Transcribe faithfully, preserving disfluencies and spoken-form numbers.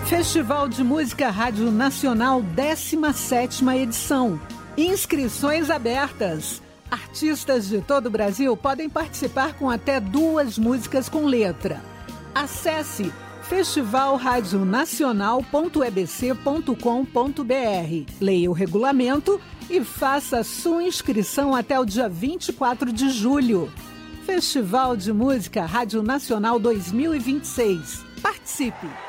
Festival de Música Rádio Nacional, décima sétima edição. Inscrições abertas. Artistas de todo o Brasil podem participar com até duas músicas com letra. Acesse festival rádio nacional ponto e b c ponto com ponto b r. Leia o regulamento e faça sua inscrição até o dia vinte e quatro de julho. Festival de Música Rádio Nacional dois mil e vinte e seis. Participe!